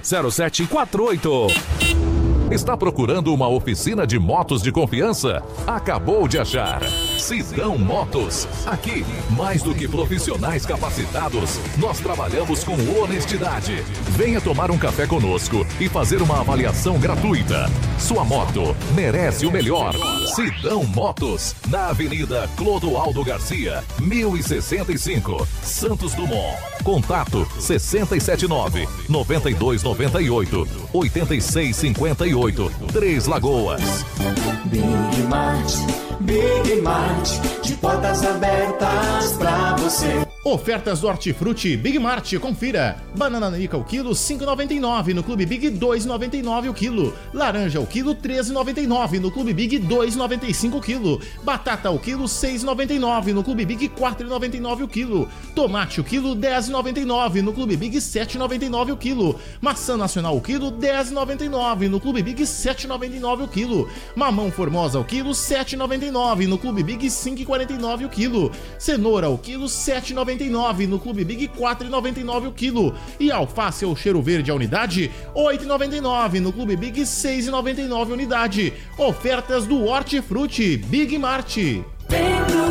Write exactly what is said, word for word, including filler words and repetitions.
zero sete quatro oito. Está procurando uma oficina de motos de confiança? Acabou de achar. Sidão Motos. Aqui, mais do que profissionais capacitados, nós trabalhamos com honestidade. Venha tomar um café conosco e fazer uma avaliação gratuita. Sua moto merece o melhor. Sidão Motos, na Avenida Clodoaldo Garcia, mil e sessenta e cinco, Santos Dumont. Contato sessenta e sete nove, noventa e dois noventa e oito, oitenta e seis cinquenta e oito, Três Lagoas. Big Mart, Big Mart, de portas abertas pra você. Ofertas do Hortifruti Big Mart, confira. Banana nanica o quilo, cinco reais e noventa e nove centavos, no Clube Big, dois reais e noventa e nove centavos o quilo. Laranja o quilo, treze reais e noventa e nove centavos, no Clube Big, dois reais e noventa e cinco centavos o quilo. Batata o quilo, seis reais e noventa e nove centavos, no Clube Big, quatro reais e noventa e nove centavos o quilo. Tomate o quilo, dez reais e noventa e nove centavos, no Clube Big, sete reais e noventa e nove centavos o quilo. Maçã nacional o quilo, dez reais e noventa e nove centavos, no Clube Big, sete reais e noventa e nove centavos o quilo. Mamão formosa o quilo, sete reais e noventa e nove centavos, no Clube Big, cinco reais e quarenta e nove centavos o quilo. Cenoura o quilo, sete reais e noventa e nove centavos, no Clube Big, quatro reais e noventa e nove centavos o quilo. E alface ou cheiro verde a unidade, oito reais e noventa e nove centavos, no Clube Big, seis reais e noventa e nove centavos a unidade. Ofertas do Hortifruti Big Mart.